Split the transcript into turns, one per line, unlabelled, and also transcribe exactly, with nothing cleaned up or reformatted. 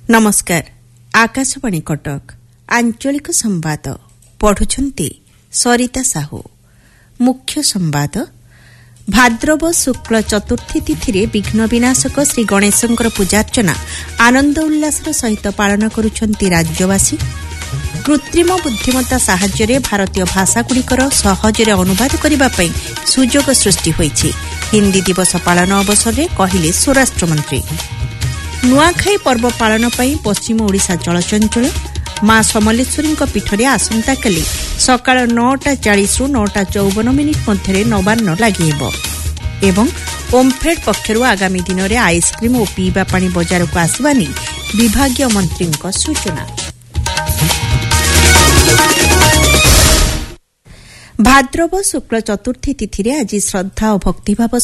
नमस्कार आकाशवाणी कटक आंचलिक संवाद पढ़ुछंती सरिता साहू। मुख्य संवाद भाद्रव शुक्ल चतुर्थी तिथि विघ्न विनाशक श्री गणेशंकर पूजार्चना आनंद उल्लासर सहित पालन करुछंती राज्यवासी। कृत्रिम बुद्धिमत्ता साहाय्य भारतीय भाषागुड़िकर सहजरे अनुवाद करने पर सुजोग सृष्टि होईछि। हिंदी दिवस पालन अवसर में कहले स्वराष्ट्र मंत्री। नुआखाई पर्व पालन पर पश्चिम ओडिशा चलचंचल। मां समलेश्वरी पीठरे आसंता काली सकाळ नौटा चालीस रु नौटा चौवन मिनिट मध्य नवान्न लगी एवं ओमफेड पक्षर आगामी दिन में आइसक्रीम और पीवा पानी बजार को आसवा विभागीय मंत्री सूचना। भाद्रव शुक्ल चतुर्थी तिथि आज श्रद्धा और भक्तिभाव